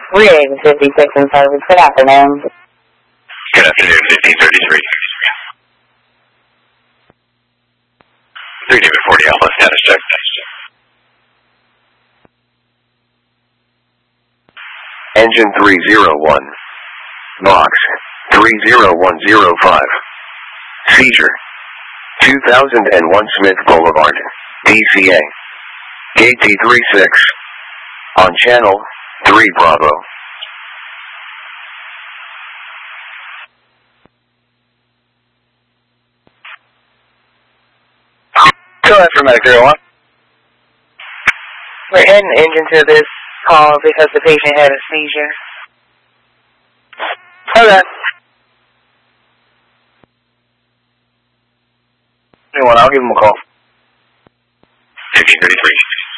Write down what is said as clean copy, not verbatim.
Rig 56 in service. Good afternoon. Good afternoon, 1533. 3 David 40 Alpha, status check. Engine 301. Box 30105. Seizure. 2001 Smith Boulevard, DCA. Gate D36. On channel 3 Bravo. Go ahead for Medic 01. We're adding engine to this call because the patient had a seizure. Okay. Anyone, I'll give him a call. 1533.